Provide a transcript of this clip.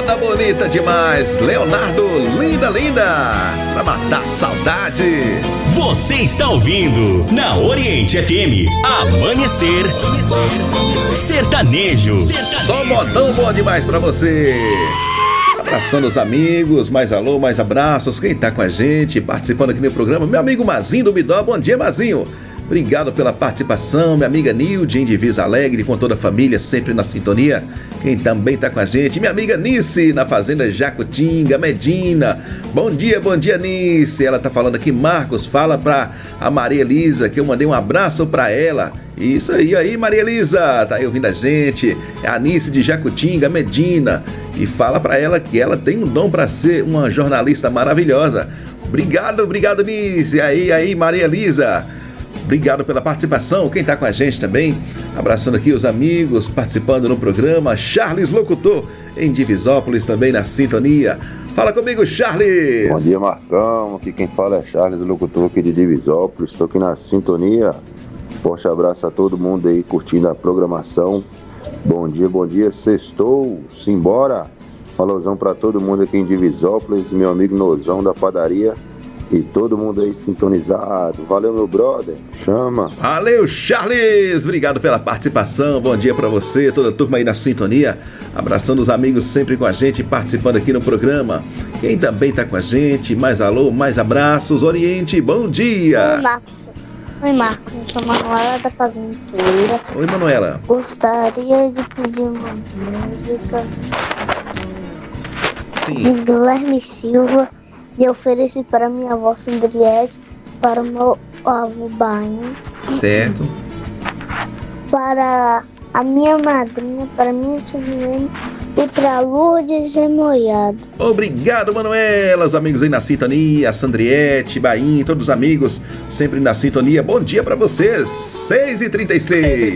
Moda bonita demais, Leonardo, linda, linda, pra matar a saudade. Você está ouvindo na Oriente FM Amanhecer Sertanejo. Só modão bom demais pra você. Abraçando os amigos, mais alô, mais abraços. Quem tá com a gente, participando aqui no programa, meu amigo Mazinho do Midó. Bom dia, Mazinho. Obrigado pela participação, minha amiga Nilde em Divisa Alegre, com toda a família, sempre na sintonia. Quem também tá com a gente, minha amiga Nice, na Fazenda Jacutinga, Medina. Bom dia, Nice. Ela tá falando aqui, Marcos, fala pra a Maria Elisa que eu mandei um abraço pra ela. Isso aí, Maria Elisa, tá aí ouvindo a gente. É a Nice de Jacutinga, Medina. E fala pra ela que ela tem um dom pra ser uma jornalista maravilhosa. Obrigado, Nice. Aí, Maria Elisa. Obrigado pela participação, quem tá com a gente também, abraçando aqui os amigos, participando no programa, Charles Locutor, em Divisópolis também na sintonia. Fala comigo, Charles! Bom dia, Marcão, aqui quem fala é Charles Locutor aqui de Divisópolis, estou aqui na sintonia. Forte abraço a todo mundo aí curtindo a programação. Bom dia, sextou, simbora! Falosão pra todo mundo aqui em Divisópolis, meu amigo Nozão da padaria. E todo mundo aí sintonizado. Valeu, meu brother. Chama. Valeu, Charles. Obrigado pela participação. Bom dia pra você, toda a turma aí na sintonia. Abraçando os amigos sempre com a gente, participando aqui no programa. Quem também tá com a gente, mais alô, mais abraços. Oriente, bom dia. Oi, Marcos. Eu sou Manuela da Fazendeira. Oi, Manuela. Gostaria de pedir uma música de Guilherme Silva. E ofereci para minha avó Sandriette, para o meu avô Bainho. Certo. Para a minha madrinha, para a minha tia Noemi e para Lourdes Remoiado. Obrigado, Manuela. Os amigos aí na sintonia, Sandriette, Bainho, todos os amigos sempre na sintonia. Bom dia para vocês. 6h36.